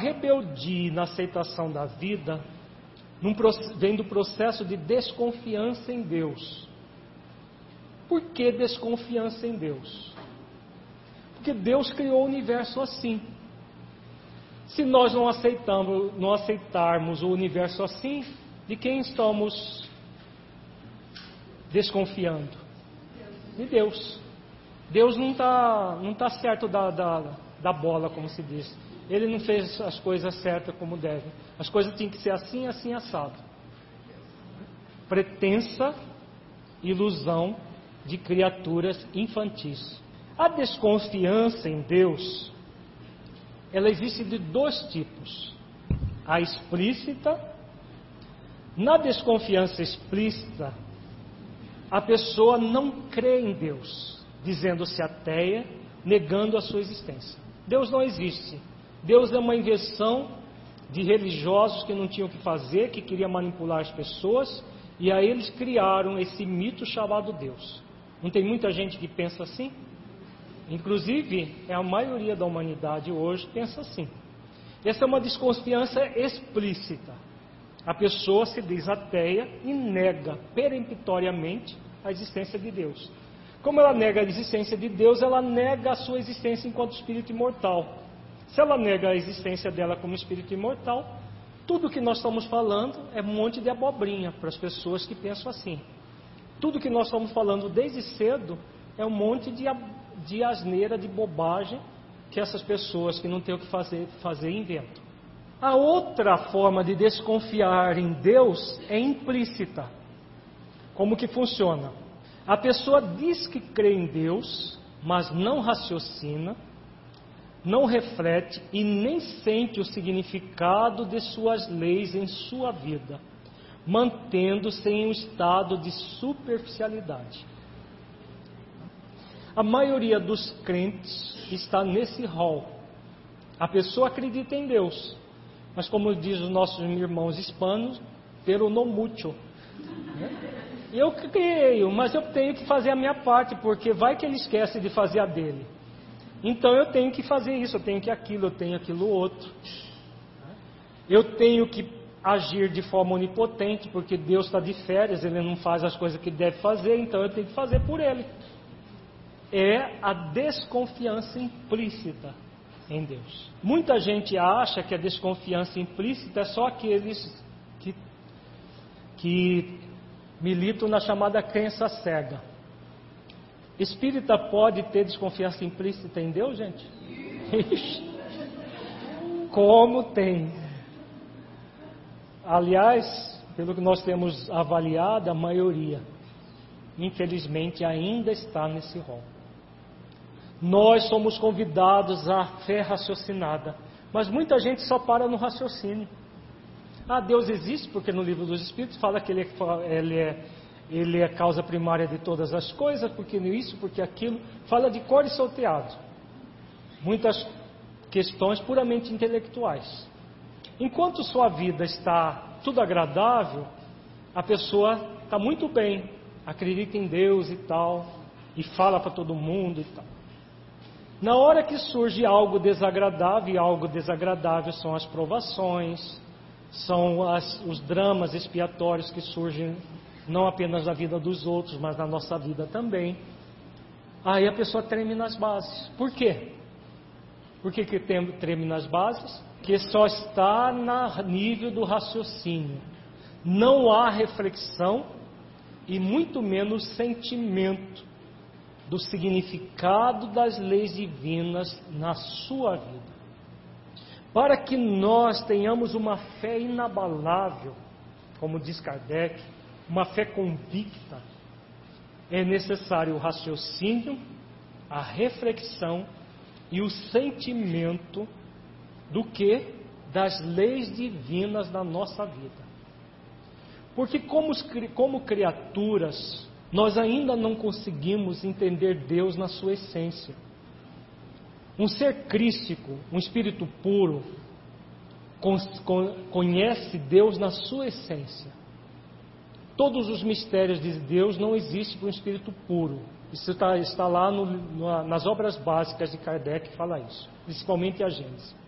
rebeldia na aceitação da vida vem do processo de desconfiança em Deus. Por que desconfiança em Deus? Porque Deus criou o universo assim. Se nós não aceitarmos o universo assim, de quem estamos desconfiando? De Deus. Deus não tá certo da bola, como se diz. Ele não fez as coisas certas como devem. As coisas tinham que ser assim, assim, assado. Pretensa ilusão de criaturas infantis. A desconfiança em Deus, ela existe de dois tipos. A explícita. Na desconfiança explícita, a pessoa não crê em Deus, dizendo-se ateia, negando a sua existência. Deus não existe. Deus é uma invenção de religiosos que não tinham o que fazer, que queriam manipular as pessoas, e aí eles criaram esse mito chamado Deus. Não tem muita gente que pensa assim? Inclusive, a maioria da humanidade hoje pensa assim. Essa é uma desconfiança explícita. A pessoa se diz ateia e nega peremptoriamente a existência de Deus. Como ela nega a existência de Deus, ela nega a sua existência enquanto espírito imortal. Se ela nega a existência dela como espírito imortal, tudo que nós estamos falando é um monte de abobrinha para as pessoas que pensam assim. Tudo que nós estamos falando desde cedo é um monte de asneira, de bobagem que essas pessoas que não têm o que fazer inventam. A outra forma de desconfiar em Deus é implícita. Como que funciona? A pessoa diz que crê em Deus, mas não raciocina, não reflete e nem sente o significado de suas leis em sua vida, mantendo-se em um estado de superficialidade. A maioria dos crentes está nesse rol. A pessoa acredita em Deus, mas como diz os nossos irmãos hispanos, pero no mucho. Eu creio, mas eu tenho que fazer a minha parte, porque vai que ele esquece de fazer a dele. Então eu tenho que fazer isso, eu tenho que aquilo, eu tenho aquilo outro. Eu tenho que agir de forma onipotente, porque Deus está de férias, Ele não faz as coisas que deve fazer, então eu tenho que fazer por Ele. É a desconfiança implícita em Deus. Muita gente acha que a desconfiança implícita é só aqueles que militam na chamada crença cega. Espírita pode ter desconfiança implícita em Deus, gente? Como tem? Aliás, pelo que nós temos avaliado, a maioria, infelizmente, ainda está nesse rol. Nós somos convidados à fé raciocinada, mas muita gente só para no raciocínio. Ah, Deus existe, porque no livro dos Espíritos fala que Ele é a causa primária de todas as coisas, porque isso, porque aquilo, fala de cor e salteado. Muitas questões puramente intelectuais. Enquanto sua vida está tudo agradável, a pessoa está muito bem, acredita em Deus e tal, e fala para todo mundo e tal. Na hora que surge algo desagradável, e algo desagradável são as provações, são os dramas expiatórios que surgem não apenas na vida dos outros, mas na nossa vida também. Aí a pessoa treme nas bases. Por quê? Por que treme nas bases? Porque só está no nível do raciocínio. Não há reflexão e muito menos sentimento do significado das leis divinas na sua vida. Para que nós tenhamos uma fé inabalável, como diz Kardec, uma fé convicta, é necessário o raciocínio, a reflexão e o sentimento do que? Das leis divinas na nossa vida. Porque como criaturas, nós ainda não conseguimos entender Deus na sua essência. Um ser crístico, um espírito puro, conhece Deus na sua essência. Todos os mistérios de Deus não existem para um espírito puro. Isso está lá nas obras básicas de Kardec, fala isso, principalmente a Gênesis.